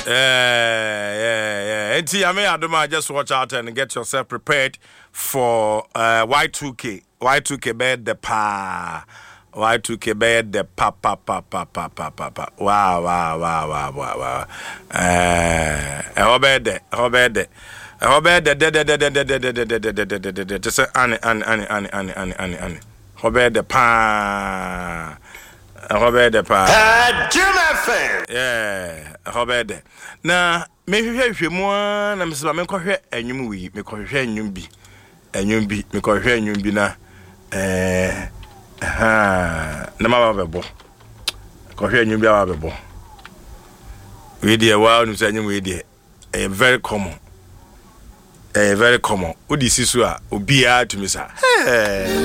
Yeah. And I mean, I just watch out and get yourself prepared for Y2K. Y2K bed the pa. Y2K bed the pa. Wow. How bad that? Just Annie. How bad the pa? Robert the pa. Jim FM. Yeah, Robert. Na me hwehwe mu na me se me kohwe anyum wi, me kohwe anyum bi na na ma ba bebo. Kohwe anyum bi ba bebo. We dey wa no se anyum we dey. Very common. Very common. Odi sisu a obi a tumi sa. Hey.